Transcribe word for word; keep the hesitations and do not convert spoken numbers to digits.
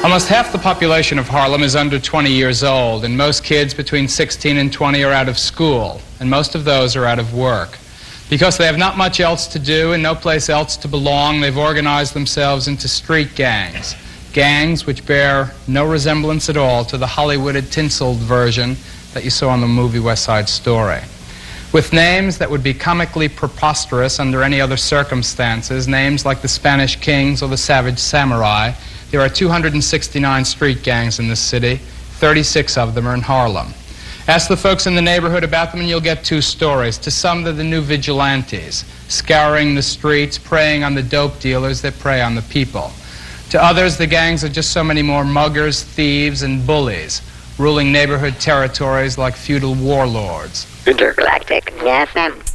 Almost half the population of Harlem is under twenty years old, and most kids between sixteen and twenty are out of school, and most of those are out of work. Because they have not much else to do and no place else to belong, they've organized themselves into street gangs. Gangs which bear no resemblance at all to the Hollywooded, tinseled version that you saw in the movie West Side Story. With names that would be comically preposterous under any other circumstances, names like the Spanish Kings or the Savage Samurai, there are two hundred sixty-nine street gangs in this city. thirty-six of them are in Harlem. Ask the folks in the neighborhood about them and you'll get two stories. To some, they're the new vigilantes, scouring the streets, preying on the dope dealers that prey on the people. To others, the gangs are just so many more muggers, thieves, and bullies, ruling neighborhood territories like feudal warlords. Intergalactic F M.